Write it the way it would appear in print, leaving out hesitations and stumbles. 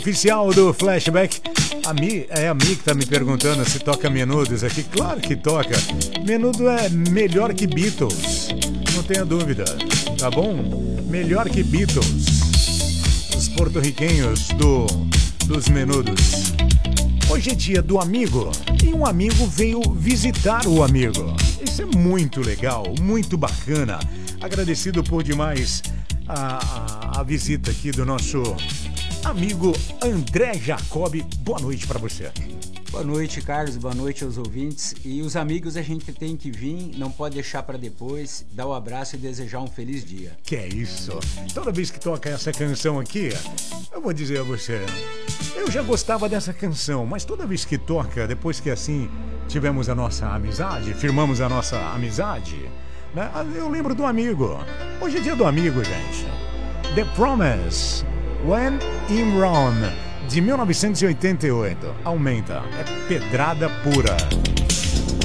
Oficial do Flashback. A Mi que tá me perguntando se toca Menudos aqui. Claro que toca. Menudo é melhor que Beatles. Não tenha dúvida. Tá bom? Melhor que Beatles. Os porto-riquenhos dos Menudos. Hoje é dia do amigo. E um amigo veio visitar o amigo. Isso é muito legal, muito bacana. Agradecido por demais a visita aqui do nosso amigo André Jacob. Boa noite para você. Boa noite, Carlos. Boa noite aos ouvintes. E os amigos a gente tem que vir, não pode deixar para depois, dar o abraço e desejar um feliz dia. Que é isso. Toda vez que toca essa canção aqui, eu vou dizer a você, eu já gostava dessa canção, mas toda vez que toca, depois que assim tivemos a nossa amizade, firmamos a nossa amizade, né? Eu lembro do amigo. Hoje é dia do amigo, gente. The Promise, When in Rome, de 1988. Aumenta, é pedrada pura.